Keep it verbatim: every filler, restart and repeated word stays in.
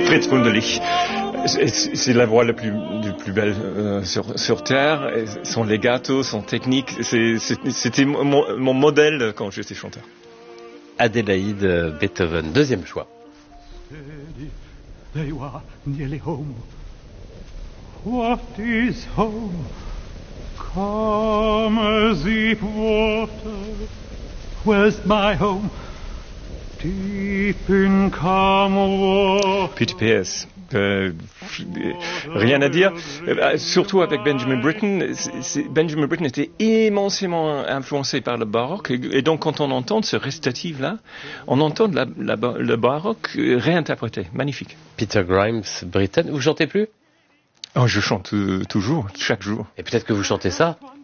Fritz Wunderlich. C'est la voix la plus, la plus belle euh, sur, sur Terre. Son legato, son technique, c'était mon, mon modèle quand j'étais chanteur. Adélaïde Beethoven, deuxième choix. They were nearly home. What is home? Calm as deep water. Where's my home? Deep in calm water. P T P S. Euh, rien à dire, euh, surtout avec Benjamin Britten. C'est, Benjamin Britten était immensément influencé par le baroque, et, et donc quand on entend ce récitatif-là, on entend la, la, le baroque réinterprété. Magnifique. Peter Grimes, Britten, vous chantez plus? Oh, je chante euh, toujours, chaque jour. Et peut-être que vous chantez ça?